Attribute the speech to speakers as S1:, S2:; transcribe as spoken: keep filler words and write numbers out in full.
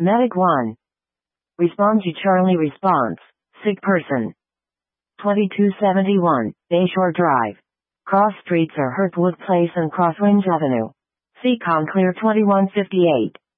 S1: Medic one. Respond to Charlie response. Sick person. twenty-two seventy-one, Bayshore Drive. Cross streets are Hurtwood Place and Crossrange Avenue. Seacon Clear twenty-one fifty-eight.